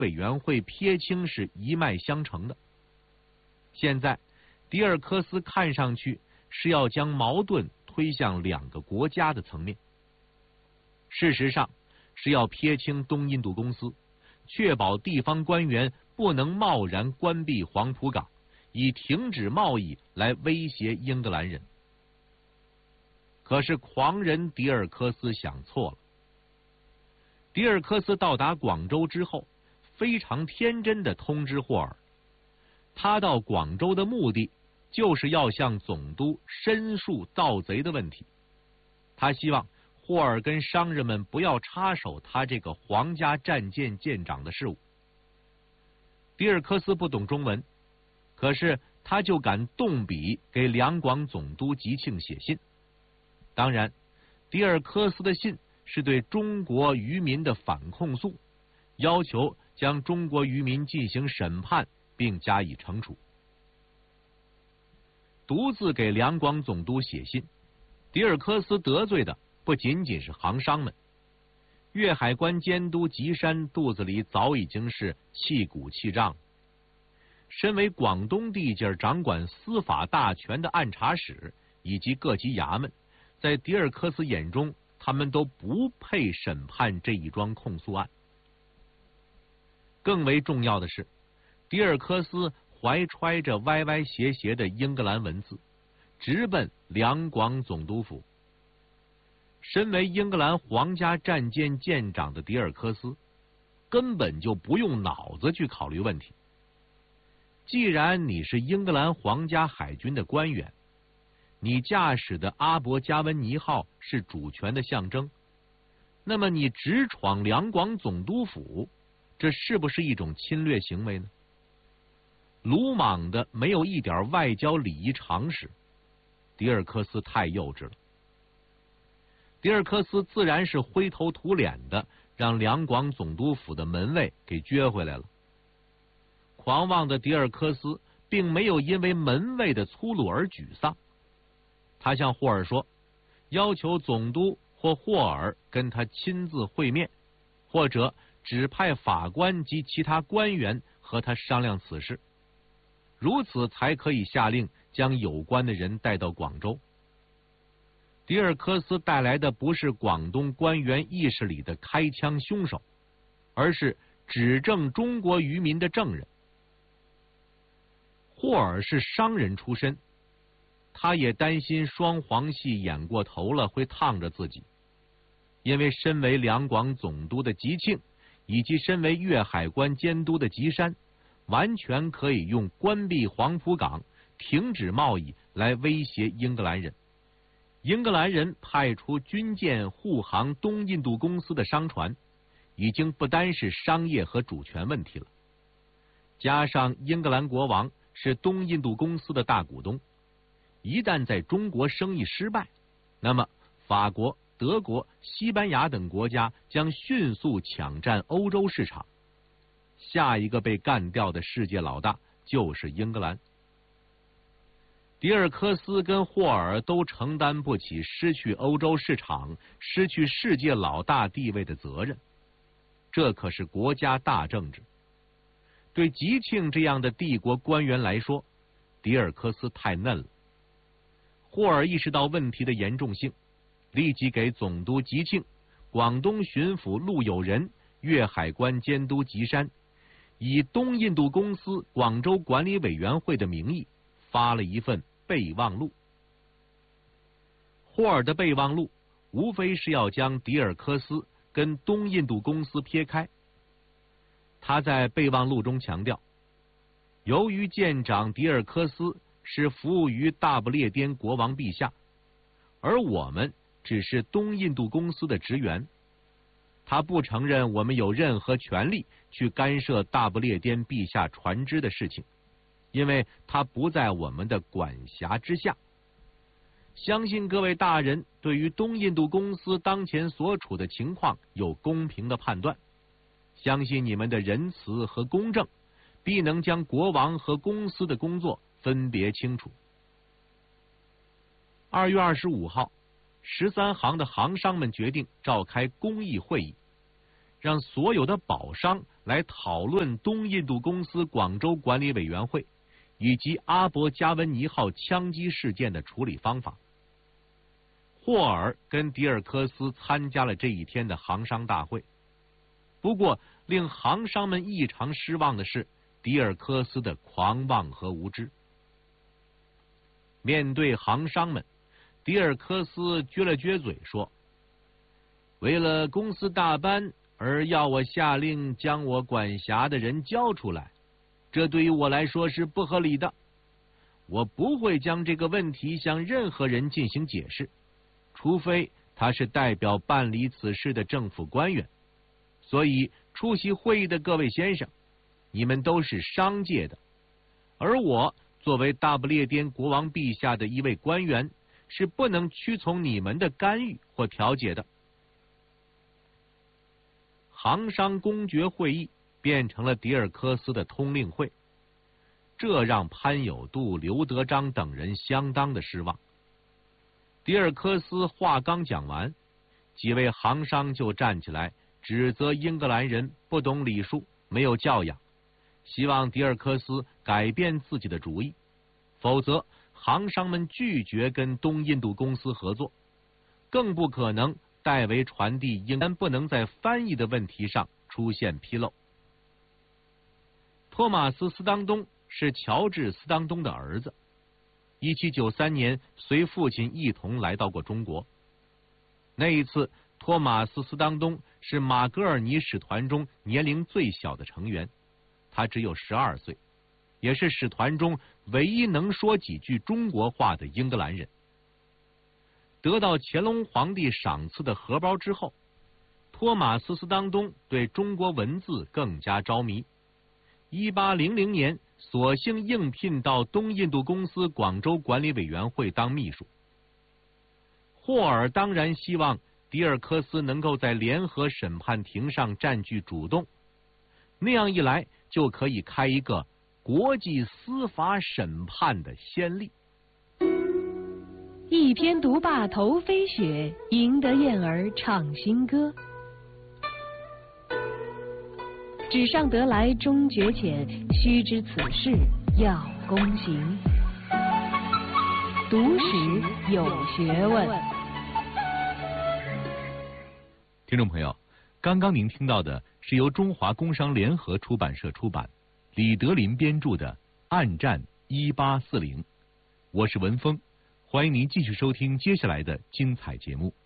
委员会撇清是一脉相承的。现在，迪尔科斯看上去是要将矛盾推向两个国家的层面。事实上，是要撇清东印度公司，确保地方官员不能贸然关闭黄埔港，以停止贸易来威胁英格兰人。可是狂人迪尔科斯想错了。迪尔科斯到达广州之后，非常天真地通知霍尔，他到广州的目的就是要向总督申诉盗贼的问题。他希望霍尔跟商人们不要插手他这个皇家战舰舰长的事务。迪尔科斯不懂中文，可是他就敢动笔给两广总督吉庆写信。当然，迪尔科斯的信是对中国渔民的反控诉，要求将中国渔民进行审判并加以惩处。独自给两广总督写信，迪尔科斯得罪的不仅仅是行商们，粤海关监督吉山肚子里早已经是气鼓气胀。身为广东地界掌管司法大权的按察使以及各级衙门，在迪尔科斯眼中，他们都不配审判这一桩控诉案。更为重要的是，迪尔科斯怀揣着歪歪斜斜的英格兰文字，直奔两广总督府。身为英格兰皇家战舰舰长的迪尔科斯，根本就不用脑子去考虑问题。既然你是英格兰皇家海军的官员，你驾驶的阿伯加温尼号是主权的象征，那么你直闯两广总督府，这是不是一种侵略行为呢？鲁莽的没有一点外交礼仪常识，迪尔科斯太幼稚了。迪尔科斯自然是灰头土脸的让两广总督府的门卫给撅回来了。狂妄的迪尔科斯并没有因为门卫的粗鲁而沮丧，他向霍尔说，要求总督或霍尔跟他亲自会面，或者指派法官及其他官员和他商量此事，如此才可以下令将有关的人带到广州。迪尔科斯带来的不是广东官员意识里的开枪凶手，而是指证中国渔民的证人。霍尔是商人出身，他也担心双簧戏演过头了会烫着自己，因为身为两广总督的吉庆以及身为粤海关监督的吉山，完全可以用关闭黄埔港、停止贸易来威胁英格兰人。英格兰人派出军舰护航东印度公司的商船，已经不单是商业和主权问题了，加上英格兰国王是东印度公司的大股东，一旦在中国生意失败，那么法国、德国、西班牙等国家将迅速抢占欧洲市场，下一个被干掉的世界老大就是英格兰。迪尔科斯跟霍尔都承担不起失去欧洲市场、失去世界老大地位的责任，这可是国家大政治。对吉庆这样的帝国官员来说，迪尔科斯太嫩了。霍尔意识到问题的严重性，立即给总督吉庆、广东巡抚陆友仁、粤海关监督吉山，以东印度公司广州管理委员会的名义发了一份备忘录。霍尔的备忘录无非是要将迪尔科斯跟东印度公司撇开。他在备忘录中强调，由于舰长迪尔科斯是服务于大不列颠国王陛下，而我们只是东印度公司的职员，他不承认我们有任何权利去干涉大不列颠陛下船只的事情，因为他不在我们的管辖之下。相信各位大人对于东印度公司当前所处的情况有公平的判断，相信你们的仁慈和公正必能将国王和公司的工作分别清楚。2月25号，13行的行商们决定召开公议会议， 让所有的宝商来讨论东印度公司广州管理委员会以及阿伯加温尼号枪击事件的处理方法。霍尔跟迪尔科斯参加了这一天的行商大会，不过令行商们异常失望的是迪尔科斯的狂妄和无知。面对行商们，迪尔科斯撅了撅嘴说：“为了公司大班而要我下令将我管辖的人交出来，这对于我来说是不合理的。我不会将这个问题向任何人进行解释，除非他是代表办理此事的政府官员。所以出席会议的各位先生，你们都是商界的，而我作为大不列颠国王陛下的一位官员，是不能屈从你们的干预或调解的。”行商公决会议变成了迪尔科斯的通令会，这让潘有度、刘德章等人相当的失望。迪尔科斯话刚讲完，几位行商就站起来指责英格兰人不懂礼数，没有教养，希望迪尔科斯改变自己的主意，否则行商们拒绝跟东印度公司合作，更不可能代为传递，应当不能在翻译的问题上出现纰漏。托马斯·斯当东是乔治·斯当东的儿子，1793年随父亲一同来到过中国。那一次，托马斯·斯当东是马格尔尼使团中年龄最小的成员，他只有12岁，也是使团中唯一能说几句中国话的英格兰人。得到乾隆皇帝赏赐的荷包之后，托马斯·斯当东对中国文字更加着迷。1800年，索性应聘到东印度公司广州管理委员会当秘书。霍尔当然希望迪尔科斯能够在联合审判庭上占据主动，那样一来就可以开一个国际司法审判的先例。 一篇读罢头飞雪，赢得燕儿唱新歌。纸上得来终觉浅，须知此事要躬行。读史有学问。 听众朋友，刚刚您听到的是由中华工商联合出版社出版，李德林编著的《暗战1840》，我是文峰。欢迎您继续收听接下来的精彩节目。